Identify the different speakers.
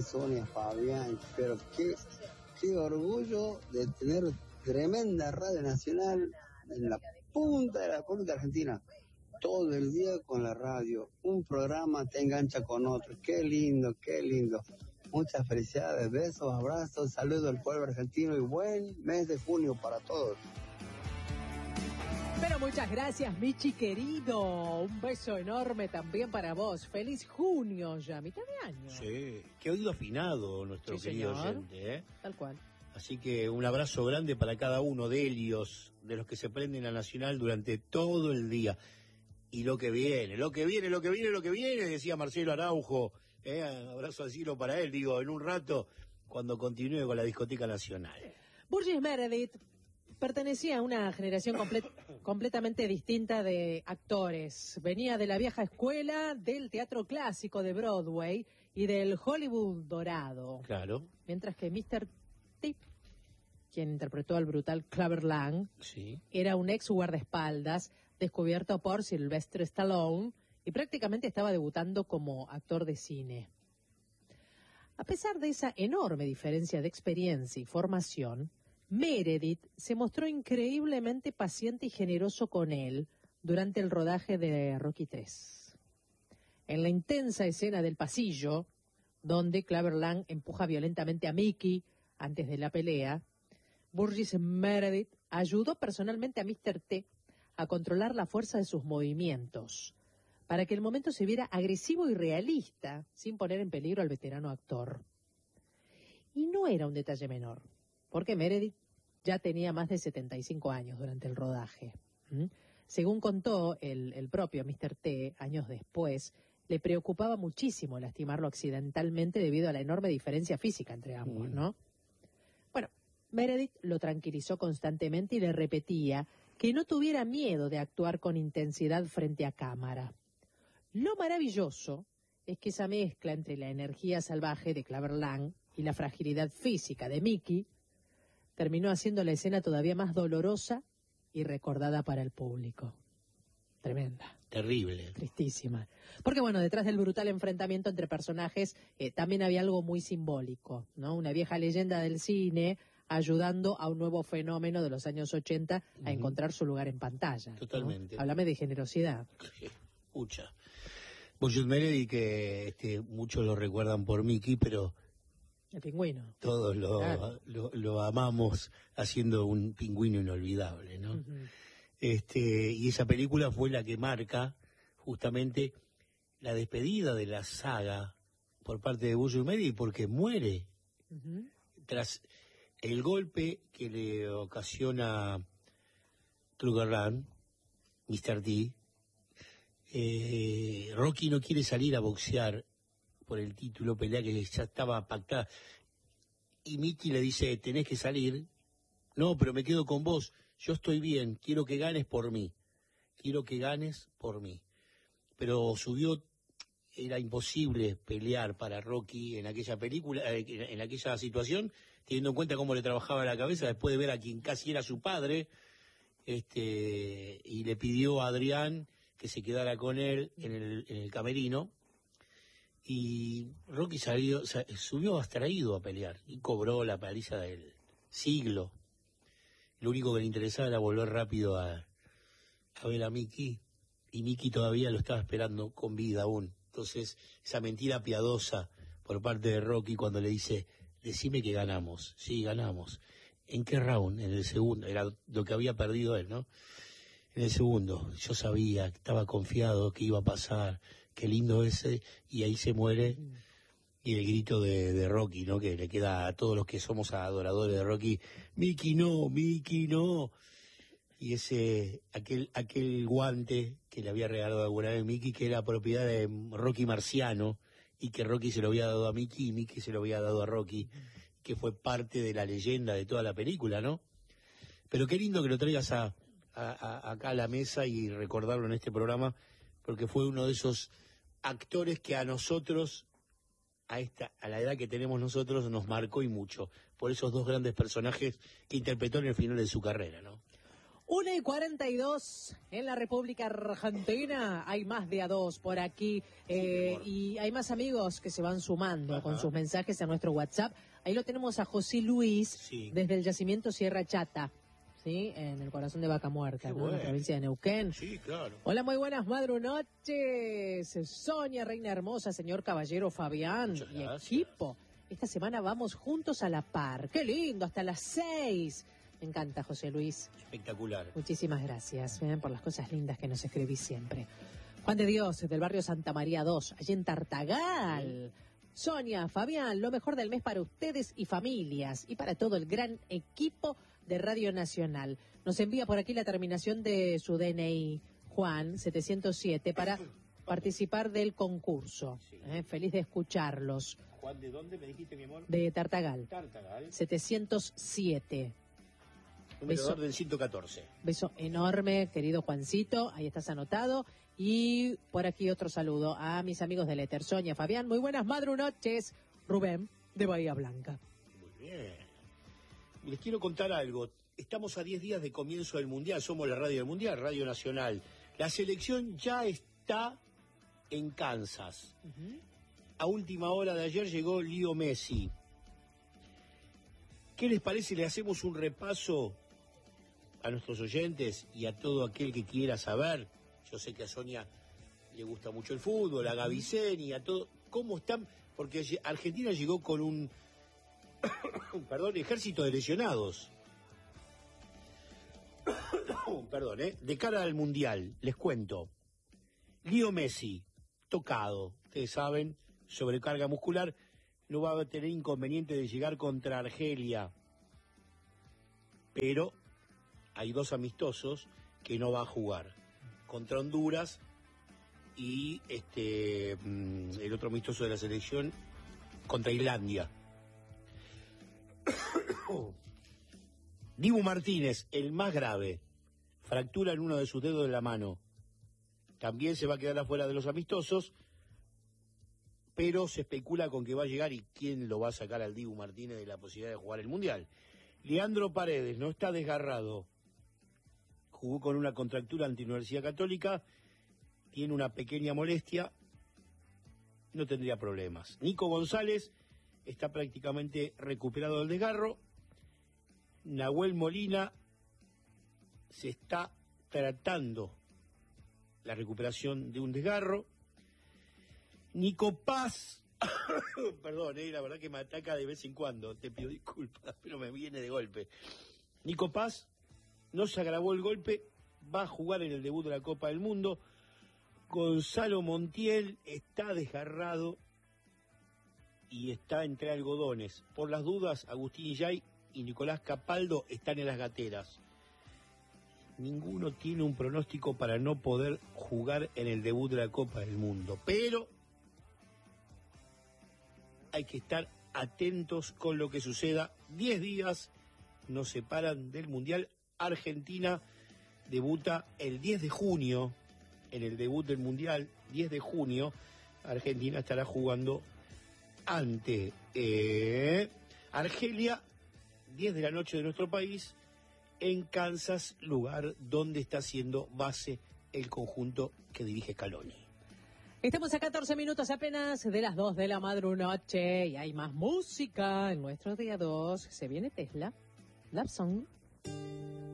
Speaker 1: Miki, Sonia, Fabián, pero qué orgullo de tener tremenda radio nacional en la punta de la República Argentina. Todo el día con la radio, un programa te engancha con otro, qué lindo, qué lindo. Muchas felicidades, besos, abrazos, saludos al pueblo argentino y buen mes de junio para todos.
Speaker 2: Pero muchas gracias, Michi querido. Un beso enorme también para vos. Feliz junio ya, mitad de año.
Speaker 3: Sí, qué oído afinado nuestro querido oyente, ¿eh?
Speaker 2: Tal cual.
Speaker 3: Así que un abrazo grande para cada uno de ellos, de los que se prenden a Nacional durante todo el día. Y lo que viene, decía Marcelo Araujo. Abrazo al cielo para él, digo, en un rato, cuando continúe con la discoteca nacional.
Speaker 2: Burgess Meredith pertenecía a una generación completamente distinta de actores. Venía de la vieja escuela del teatro clásico de Broadway y del Hollywood dorado.
Speaker 3: Claro.
Speaker 2: Mientras que Mr. T, quien interpretó al brutal Clubber Lang,
Speaker 3: sí,
Speaker 2: era un ex guardaespaldas descubierto por Sylvester Stallone y prácticamente estaba debutando como actor de cine. A pesar de esa enorme diferencia de experiencia y formación, Meredith se mostró increíblemente paciente y generoso con él durante el rodaje de Rocky III. En la intensa escena del pasillo, donde Clubber Lang empuja violentamente a Mickey antes de la pelea, Burgess Meredith ayudó personalmente a Mr. T a controlar la fuerza de sus movimientos, para que el momento se viera agresivo y realista, sin poner en peligro al veterano actor. Y no era un detalle menor, porque Meredith ya tenía más de 75 años durante el rodaje. Según contó el propio Mr. T, años después, le preocupaba muchísimo lastimarlo accidentalmente debido a la enorme diferencia física entre ambos, ¿no? Bueno, Meredith lo tranquilizó constantemente y le repetía que no tuviera miedo de actuar con intensidad frente a cámara. Lo maravilloso es que esa mezcla entre la energía salvaje de Clubber Lang y la fragilidad física de Mickey terminó haciendo la escena todavía más dolorosa y recordada para el público. Tremenda.
Speaker 3: Terrible.
Speaker 2: Tristísima. Porque bueno, detrás del brutal enfrentamiento entre personajes también había algo muy simbólico, ¿no? Una vieja leyenda del cine ayudando a un nuevo fenómeno de los años 80 a encontrar su lugar en pantalla.
Speaker 3: Totalmente.
Speaker 2: ¿No? Háblame de generosidad.
Speaker 3: Sí, mucha. Burgess Meredith, que muchos lo recuerdan por Mickey, pero
Speaker 2: el pingüino.
Speaker 3: Todos lo amamos haciendo un pingüino inolvidable, ¿no? Y esa película fue la que marca justamente la despedida de la saga por parte de Burgess Meredith, porque muere tras el golpe que le ocasiona Clubber Lang, Mr. T. Rocky no quiere salir a boxear por el título, pelea que ya estaba pactada, y Mickey le dice, tenés que salir. No, pero me quedo con vos, yo estoy bien, quiero que ganes por mí, pero era imposible pelear para Rocky en aquella película, en aquella situación, teniendo en cuenta cómo le trabajaba la cabeza después de ver a quien casi era su padre, y le pidió a Adrián que se quedara con él en el camerino, y Rocky subió abstraído a pelear y cobró la paliza del siglo. Lo único que le interesaba era volver rápido a ver a Mickey, y Mickey todavía lo estaba esperando con vida aún. Entonces, esa mentira piadosa por parte de Rocky cuando le dice, decime que ganamos. Sí, ganamos. ¿En qué round? En el segundo. Era lo que había perdido él, ¿no? En el segundo. Yo sabía, estaba confiado que iba a pasar. Qué lindo ese. Y ahí se muere. Y el grito de Rocky, ¿no? Que le queda a todos los que somos adoradores de Rocky. Mickey no, Mickey no. Y aquel guante que le había regalado alguna vez Mickey, que era propiedad de Rocky Marciano, y que Rocky se lo había dado a Mickey y Mickey se lo había dado a Rocky, que fue parte de la leyenda de toda la película, ¿no? Pero qué lindo que lo traigas acá a la mesa y recordarlo en este programa, porque fue uno de esos actores que a nosotros, a la edad que tenemos nosotros, nos marcó y mucho, por esos dos grandes personajes que interpretó en el final de su carrera, ¿no?
Speaker 2: 1:42 en la República Argentina. Hay más de a dos por aquí y hay más amigos que se van sumando con sus mensajes a nuestro WhatsApp. Ahí lo tenemos a José Luis desde el yacimiento Sierra Chata, ¿sí? En el corazón de Vaca Muerta, ¿no? En la provincia de Neuquén.
Speaker 3: Sí, claro.
Speaker 2: Hola, muy buenas madrunoches. Sonia, Reina Hermosa, señor Caballero Fabián y equipo. Esta semana vamos juntos a la par. ¡Qué lindo! Hasta las 6. Me encanta, José Luis.
Speaker 3: Espectacular.
Speaker 2: Muchísimas gracias por las cosas lindas que nos escribís siempre. Juan de Dios, del barrio Santa María 2, allí en Tartagal. Sonia, Fabián, lo mejor del mes para ustedes y familias y para todo el gran equipo de Radio Nacional. Nos envía por aquí la terminación de su DNI, Juan, 707, para participar del concurso. Feliz de escucharlos.
Speaker 3: Juan, ¿de dónde me dijiste, mi amor?
Speaker 2: De Tartagal.
Speaker 3: Tartagal.
Speaker 2: 707.
Speaker 3: Número del 114.
Speaker 2: Beso enorme, querido Juancito. Ahí estás anotado. Y por aquí otro saludo a mis amigos del Éter. Sonia, Fabián, muy buenas madrunoches. Rubén, de Bahía Blanca.
Speaker 3: Muy bien. Les quiero contar algo. Estamos a 10 días de comienzo del Mundial. Somos la radio del Mundial, Radio Nacional. La selección ya está en Kansas. A última hora de ayer llegó Leo Messi. ¿Qué les parece? Le hacemos un repaso a nuestros oyentes y a todo aquel que quiera saber. Yo sé que a Sonia le gusta mucho el fútbol, a Gavicen y a todo. ¿Cómo están? Porque Argentina llegó con un ejército de lesionados. De cara al Mundial, les cuento. Leo Messi, tocado, ustedes saben, sobrecarga muscular, no va a tener inconveniente de llegar contra Argelia. Pero hay dos amistosos que no va a jugar. Contra Honduras y el otro amistoso de la selección contra Islandia. Dibu Martínez, el más grave, fractura en uno de sus dedos de la mano. También se va a quedar afuera de los amistosos, pero se especula con que va a llegar y quién lo va a sacar al Dibu Martínez de la posibilidad de jugar el Mundial. Leandro Paredes no está desgarrado. Jugó con una contractura ante Universidad Católica, tiene una pequeña molestia, no tendría problemas. Nico González está prácticamente recuperado del desgarro. Nahuel Molina se está tratando la recuperación de un desgarro. Nico Paz, perdón, la verdad que me ataca de vez en cuando, te pido disculpas, pero me viene de golpe. Nico Paz no se agravó el golpe, va a jugar en el debut de la Copa del Mundo. Gonzalo Montiel está desgarrado y está entre algodones. Por las dudas, Agustín Illay y Nicolás Capaldo están en las gateras. Ninguno tiene un pronóstico para no poder jugar en el debut de la Copa del Mundo, pero hay que estar atentos con lo que suceda. 10 días nos separan del Mundial. Argentina debuta el 10 de junio, en el debut del Mundial, 10 de junio, Argentina estará jugando ante Argelia, 10 de la noche de nuestro país, en Kansas, lugar donde está haciendo base el conjunto que dirige Scaloni.
Speaker 2: Estamos a 14 minutos apenas de las 2 de la madrunoche y hay más música en nuestro día 2. Se viene Tesla, Love Song.